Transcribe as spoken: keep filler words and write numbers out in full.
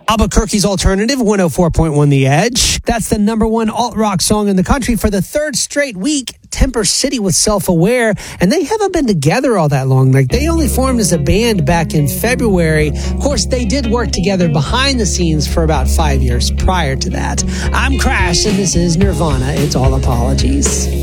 Albuquerque's alternative, one oh four point one The Edge. That's the number one alt-rock song in the country for the third straight week. Temper City with Self-Aware, and they haven't been together all that long. Like, they only formed as a band back in February. Of course, they did work together behind the scenes for about five years prior to that. I'm Crash, and this is Nirvana. It's All Apologies.